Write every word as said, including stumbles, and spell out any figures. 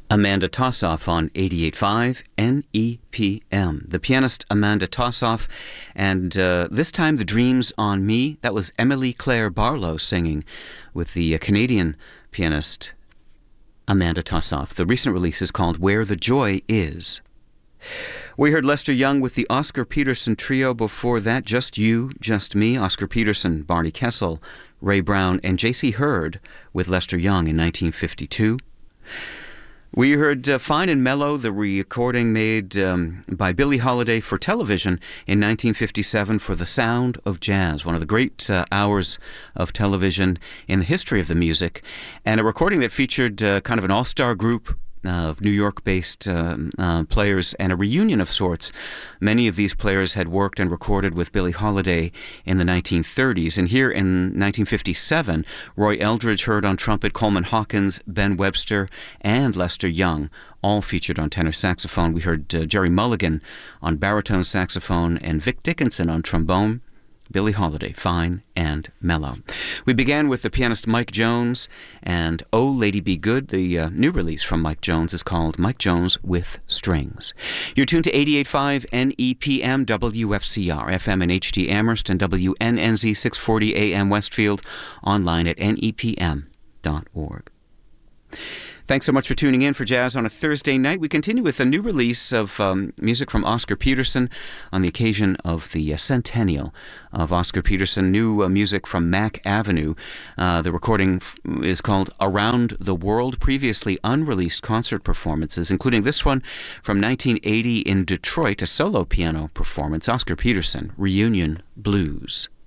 Amanda Tossoff on eighty-eight point five N E P M. The pianist Amanda Tossoff, and uh, this time The Dreams on Me. That was Emily Claire Barlow singing with the uh, Canadian pianist Amanda Tossoff. The recent release is called Where the Joy Is. We heard Lester Young with the Oscar Peterson Trio. Before that, Just You, Just Me, Oscar Peterson, Barney Kessel, Ray Brown, and J C Hurd with Lester Young in nineteen fifty-two. We heard uh, Fine and Mellow, the recording made um, by Billie Holiday for television in nineteen fifty-seven for The Sound of Jazz, one of the great uh, hours of television in the history of the music, and a recording that featured uh, kind of an all-star group of New York-based uh, uh, players and a reunion of sorts. Many of these players had worked and recorded with Billie Holiday in the nineteen thirties. And here in nineteen fifty-seven, Roy Eldridge heard on trumpet, Coleman Hawkins, Ben Webster, and Lester Young, all featured on tenor saxophone. We heard uh, Jerry Mulligan on baritone saxophone and Vic Dickinson on trombone. Billie Holiday, Fine and Mellow. We began with the pianist Mike Jones and Oh Lady Be Good. The uh, new release from Mike Jones is called Mike Jones with Strings. You're tuned to eighty-eight point five N E P M, W F C R, F M and H D Amherst, and W N N Z six forty A M Westfield, online at N E P M dot org. Thanks so much for tuning in for Jazz on a Thursday night. We continue with a new release of um, music from Oscar Peterson on the occasion of the uh, centennial of Oscar Peterson. New uh, music from Mack Avenue. Uh, the recording f- is called Around the World. Previously unreleased concert performances, including this one from nineteen eighty in Detroit, a solo piano performance. Oscar Peterson, Reunion Blues.